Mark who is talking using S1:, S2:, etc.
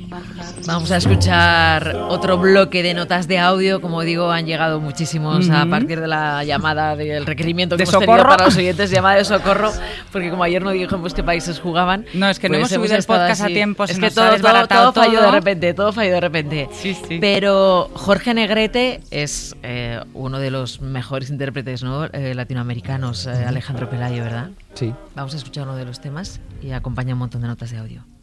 S1: Vamos a escuchar otro bloque de notas de audio. Como digo, han llegado muchísimos a partir de la llamada del requerimiento que hemos tenido para los oyentes, llamada de socorro, porque como ayer no dijimos qué países jugaban.
S2: No, es que no hemos subido el podcast a tiempo.
S1: Es que todo falló de repente.
S2: Sí.
S1: Pero Jorge Negrete es uno de los mejores intérpretes, ¿no? Latinoamericanos, Alejandro Pelayo, ¿verdad?
S3: Sí.
S1: Vamos a escuchar uno de los temas y acompaña un montón de notas de audio.